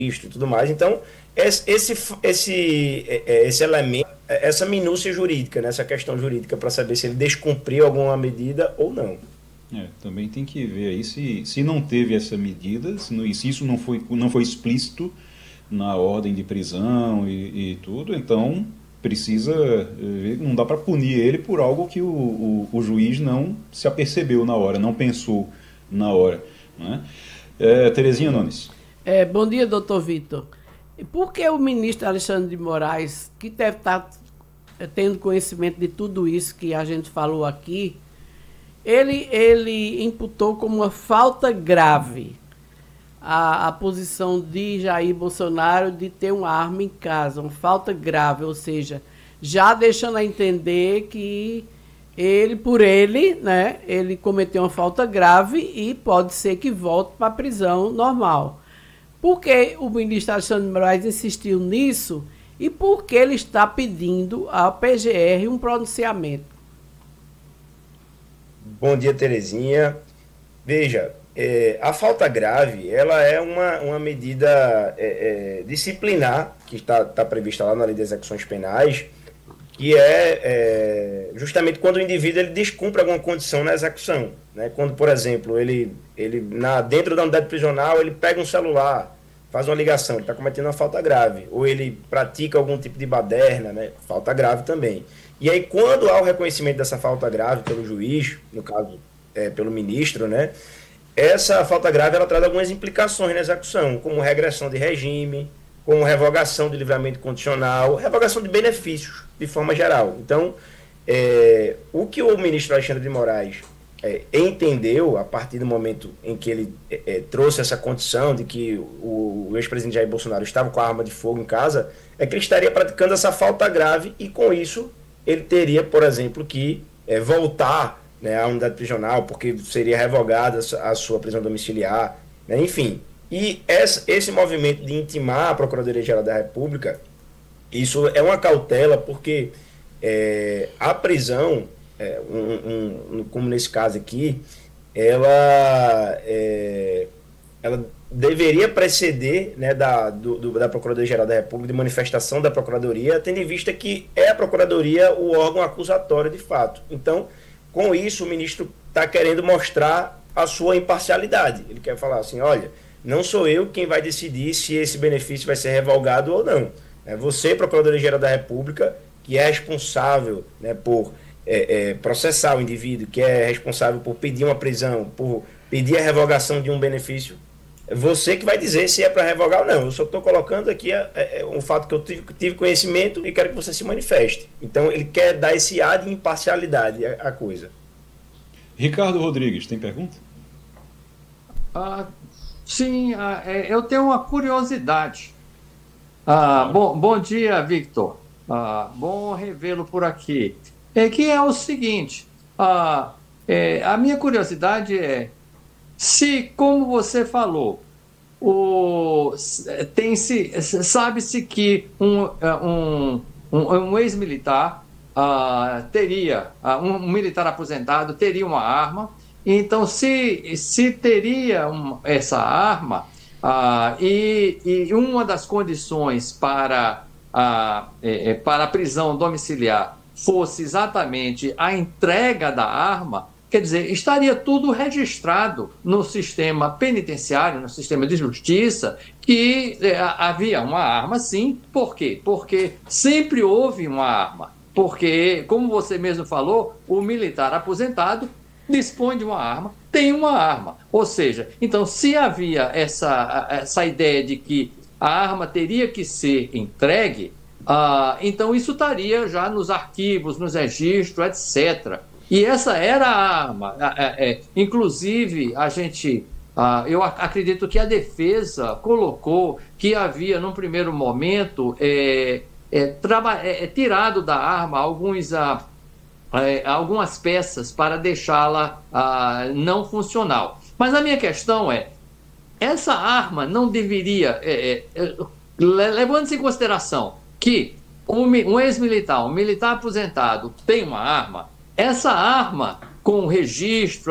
e tudo mais. Então, esse elemento, essa minúcia jurídica, né, essa questão jurídica para saber se ele descumpriu alguma medida ou não. Também tem que ver aí se não teve essa medida, se isso não foi explícito na ordem de prisão e tudo, então precisa ver, não dá para punir ele por algo que o juiz não se apercebeu na hora, não pensou na hora. Né? Terezinha Nunes. Bom dia, doutor Vitor. E por que o ministro Alexandre de Moraes, que deve estar tendo conhecimento de tudo isso que a gente falou aqui, ele imputou como uma falta grave a posição de Jair Bolsonaro de ter uma arma em casa, uma falta grave, ou seja, já deixando a entender que né, ele cometeu uma falta grave e pode ser que volte para a prisão normal. Por que o ministro Alexandre de Moraes insistiu nisso e por que ele está pedindo à PGR um pronunciamento? Bom dia, Terezinha. Veja, a falta grave, ela é uma medida disciplinar, que está prevista lá na Lei de Execuções Penais, que justamente quando o indivíduo ele descumpre alguma condição na execução. Né? Quando, por exemplo, dentro da unidade prisional, ele pega um celular, faz uma ligação, ele está cometendo uma falta grave. Ou ele pratica algum tipo de baderna, né? Falta grave também. E aí, quando há o reconhecimento dessa falta grave pelo juiz, no caso, pelo ministro, né? Essa falta grave ela traz algumas implicações na execução, como regressão de regime, como revogação de livramento condicional, revogação de benefícios, de forma geral. Então, o que o ministro Alexandre de Moraes entendeu, a partir do momento em que ele trouxe essa condição de que o ex-presidente Jair Bolsonaro estava com a arma de fogo em casa, é que ele estaria praticando essa falta grave e, com isso, ele teria, por exemplo, que voltar, né, à unidade prisional, porque seria revogada a sua prisão domiciliar, né, enfim. E esse movimento de intimar a Procuradoria-Geral da República, isso é uma cautela, porque a prisão, como nesse caso aqui, ela deveria preceder, né, da Procuradoria-Geral da República, de manifestação da Procuradoria, tendo em vista que é a Procuradoria o órgão acusatório de fato. Então, com isso, o ministro está querendo mostrar a sua imparcialidade. Ele quer falar assim, olha, não sou eu quem vai decidir se esse benefício vai ser revogado ou não. É você, Procuradoria-Geral da República, que é responsável, né, por processar o indivíduo, que é responsável por pedir uma prisão, por pedir a revogação de um benefício. É você que vai dizer se é para revogar ou não. Eu só estou colocando aqui um fato que eu tive conhecimento e quero que você se manifeste. Então, ele quer dar esse ar de imparcialidade à coisa. Ricardo Rodrigues, tem pergunta? Sim, eu tenho uma curiosidade. Bom dia, Victor. Bom revê-lo por aqui. Que é o seguinte, a minha curiosidade se, como você falou, sabe-se que um ex-militar um militar aposentado teria uma arma. Então, se teria essa arma, e uma das condições para a prisão domiciliar fosse exatamente a entrega da arma, quer dizer, estaria tudo registrado no sistema penitenciário, no sistema de justiça, que havia uma arma, sim. Por quê? Porque sempre houve uma arma. Porque, como você mesmo falou, o militar aposentado dispõe de uma arma, tem uma arma. Ou seja, então, se havia essa ideia de que a arma teria que ser entregue, então isso estaria já nos arquivos, nos registros, etc. E essa era a arma. Inclusive, eu acredito que a defesa colocou que havia, num primeiro momento, tirado da arma algumas peças para deixá-la não funcional. Mas a minha questão essa arma não deveria, levando-se em consideração que um ex-militar, um militar aposentado tem uma arma, essa arma com registro,